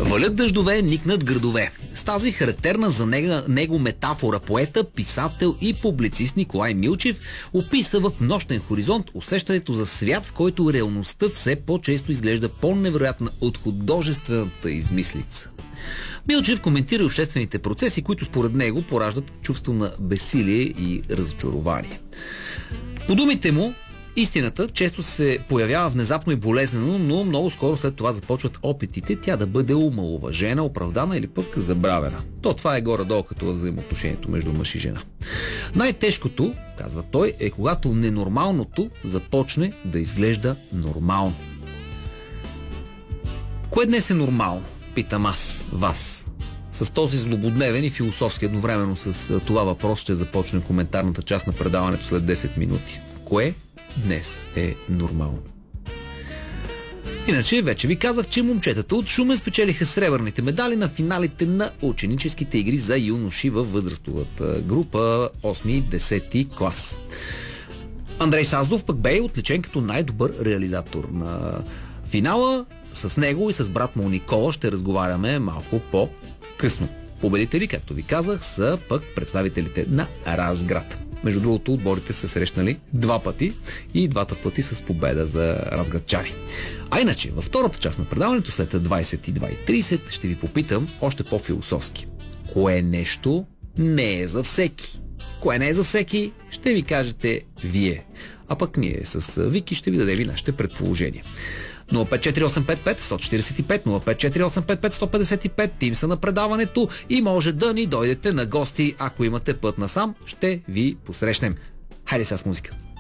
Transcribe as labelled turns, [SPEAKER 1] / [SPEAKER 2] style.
[SPEAKER 1] Валят дъждове, никнат градове. С тази характерна за него метафора поета, писател и публицист Николай Милчев описа в Нощен хоризонт усещането за свят, в който реалността все по-често изглежда по-невероятна от художествената измислица. Милчев коментира обществените процеси, които според него пораждат чувство на безсилие и разочарование. По думите му, истината често се появява внезапно и болезнено, но много скоро след това започват опитите тя да бъде омаловажена, оправдана или пък забравена. Това е горе-долу като взаимоотношението между мъж и жена. Най-тежкото, казва той, е когато ненормалното започне да изглежда нормално. Кое днес е нормално? Питам аз, вас. С този злободневен и философски едновременно с това въпрос ще започнем коментарната част на предаването след 10 минути. Кое днес е нормално? Иначе вече ви казах, че момчетата от Шумен спечелиха сребърните медали на финалите на ученическите игри за юноши във възрастовата група 8-10 клас. Андрей Саздов пък бе отличен като най-добър реализатор на финала. С него и с брат му Никола ще разговаряме малко по-късно. Победители, както ви казах, са пък представителите на Разград. Между другото, отборите са срещнали 2 пъти и 2 пъти с победа за разградчани. А иначе, във втората част на предаването, след 22:30, ще ви попитам още по-философски. Кое нещо не е за всеки? Кое не е за всеки, ще ви кажете вие. А пък ние с Вики ще ви дадем и нашите предположения. 054-855-145, 054-855-155, тим са на предаването и може да ни дойдете на гости, ако имате път насам, ще ви посрещнем. Хайде сега с музика.